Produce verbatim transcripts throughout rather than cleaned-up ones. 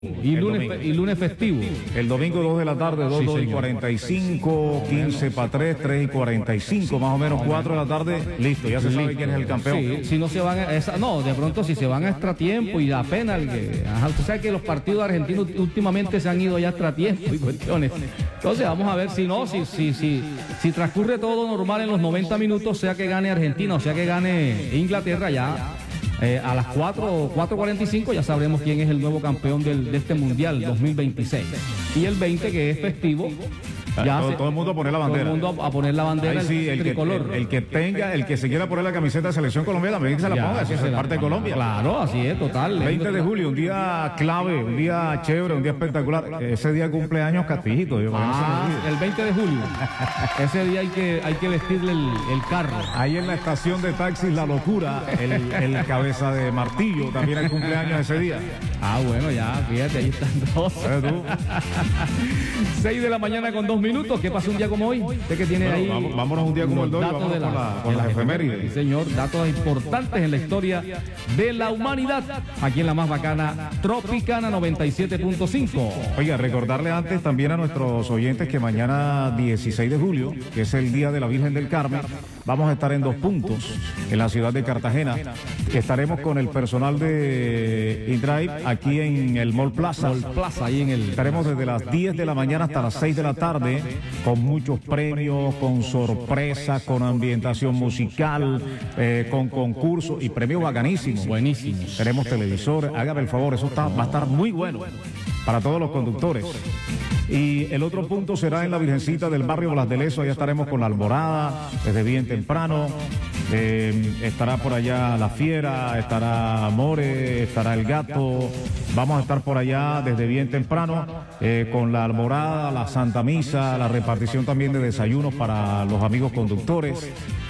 Y lunes, fe, y lunes festivo. El domingo dos de la tarde, dos, Sí, dos y señor. cuarenta y cinco, quince para tres, tres y cuarenta y cinco, más o menos cuatro de la tarde, listo, ya se sabe Listo. quién es el campeón. Sí, si no se van a, esa, no, de pronto si se van a extratiempo y da pena el que, ajá, usted sabe que los partidos argentinos últimamente se han ido ya a extratiempo y cuestiones. Entonces vamos a ver si no, si, si, si, si transcurre todo normal en los noventa minutos, sea que gane Argentina o sea que gane Inglaterra, ya eh, a las cuatro, cuatro cuarenta y cinco ya sabremos quién es el nuevo campeón del, de este Mundial dos mil veintiséis. Y el veinte, que es festivo, ya todo, se- todo el mundo a poner la bandera. todo el mundo a, a poner la bandera, Ahí sí, el, el que, tricolor. el, el que tenga, el que se quiera poner la camiseta de Selección Colombia también que se la Ya, ponga, si que es se la- parte de Colombia. Claro, así es, total. veinte de julio, un día clave, un día chévere, un día espectacular. Ese día cumpleaños Castillito. Yo, para que no se me Ah, olvide. el veinte de julio. Ese día hay que, hay que vestirle el, el carro. Ahí en la estación de taxis La Locura, el, el cabeza de martillo también el cumpleaños ese día. Ah, bueno, ya, fíjate, ahí están dos. ¿Sabes tú? Seis de la mañana con dos minutos. ¿Qué pasa un día como hoy? Usted que tiene Bueno, ahí. vamos- vámonos un día como los el de hoy, datos vámonos de con la- con de las efemérides. Sí, señor, datos importantes en la historia de la humanidad. Aquí en la más bacana, Tropicana noventa y siete punto cinco. Oiga, recordarle antes también a nuestros oyentes que mañana dieciséis de julio, que es el Día de la Virgen del Carmen, vamos a estar en dos puntos en la ciudad de Cartagena. Estaremos con el personal de InDrive aquí en el Mall Plaza. Mall Plaza, ahí en el. Estaremos desde las diez de la mañana hasta las seis de la tarde con muchos premios, con sorpresa, con ambientación musical, eh, con concursos y premios bacanísimos. Buenísimos. Tenemos televisor, hágame el favor, eso está, va a estar muy bueno para todos los conductores. Y el otro punto será en la Virgencita del barrio Blas de Lezo, allá estaremos con la Alborada desde bien temprano. Eh, estará por allá La Fiera, estará More, estará El Gato. Vamos a estar por allá desde bien temprano eh, con la Alborada, la Santa Misa, la repartición también de desayunos para los amigos conductores.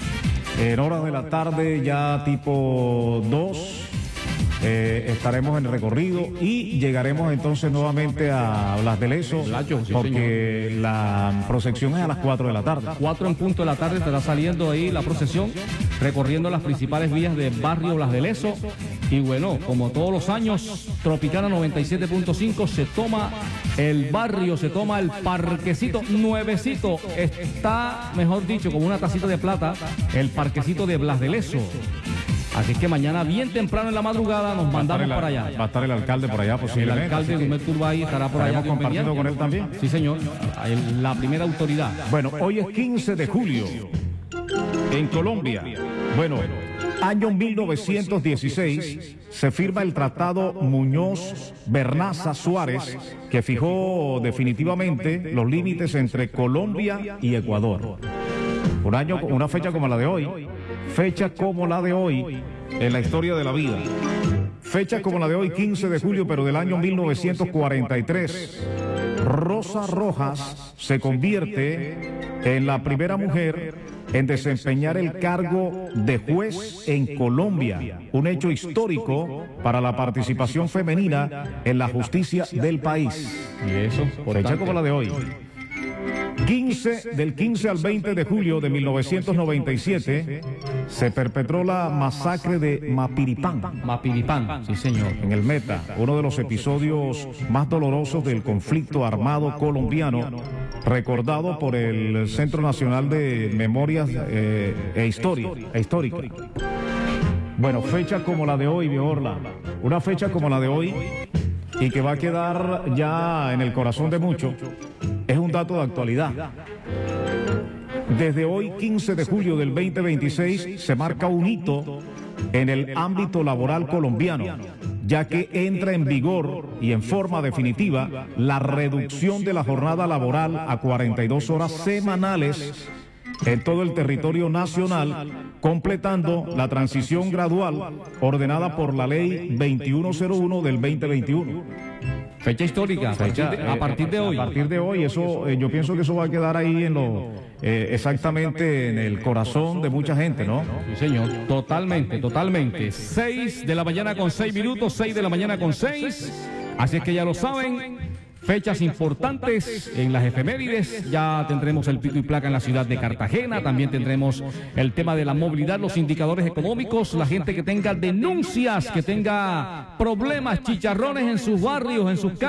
En horas de la tarde, ya tipo dos, eh, estaremos en el recorrido y llegaremos entonces nuevamente a Blas de Lezo, Blacho, sí, porque la procesión es a las cuatro de la tarde. Cuatro en punto de la tarde estará saliendo ahí la procesión, recorriendo las principales vías del barrio Blas de Lezo. Y bueno, como todos los años, Tropicana noventa y siete punto cinco se toma el barrio, se toma el parquecito nuevecito. Está, mejor dicho, como una tacita de plata, el parquecito de Blas de Lezo. Así que mañana, bien temprano en la madrugada, nos mandamos Va a estar para el- allá. Va a estar el alcalde por allá El posiblemente. alcalde así que Dumel Turbay estará por allá. estaremos Dios compartiendo mediante. con él también. Sí, señor. El- La primera autoridad. Bueno, hoy es quince de julio en Colombia. Bueno, año mil novecientos dieciséis se firma el Tratado Muñoz-Bernaza Suárez, que fijó definitivamente los límites entre Colombia y Ecuador. Un año, una fecha como la de hoy, fecha como la de hoy en la historia de la vida. Fecha como la de hoy, quince de julio, pero del año mil novecientos cuarenta y tres. Rosa Rojas se convierte en la primera mujer en desempeñar el cargo de juez en Colombia, un hecho histórico para la participación femenina en la justicia del país. Y eso, Fecha como la de hoy. quince, del quince al veinte de julio de mil novecientos noventa y siete se perpetró la masacre de Mapiripán Mapiripán, sí, señor. en el Meta, uno de los episodios más dolorosos del conflicto armado colombiano, recordado por el Centro Nacional de Memorias eh, e Historia, e Histórica. Bueno, fecha como la de hoy, Viorla, una fecha como la de hoy y que va a quedar ya en el corazón de muchos, es un dato de actualidad. Desde hoy, quince de julio del veinte veintiséis, se marca un hito en el ámbito laboral colombiano, ya que entra en vigor y en forma definitiva la reducción de la jornada laboral a cuarenta y dos horas semanales en todo el territorio nacional, completando la transición gradual ordenada por la ley veintiuno cero uno del veinte veintiuno. Fecha histórica, a partir de, a partir de hoy. A partir de hoy, eso, eh, yo pienso que eso va a quedar ahí en lo, eh, exactamente en el corazón de mucha gente, ¿no? Sí, señor, totalmente, totalmente. Seis de la mañana con seis minutos, seis de la mañana con seis. Así es que ya lo saben, fechas importantes en las efemérides. Ya tendremos el pico y placa en la ciudad de Cartagena. También tendremos el tema de la movilidad, los indicadores económicos, la gente que tenga denuncias, que tenga problemas, chicharrones en sus barrios, en sus calles.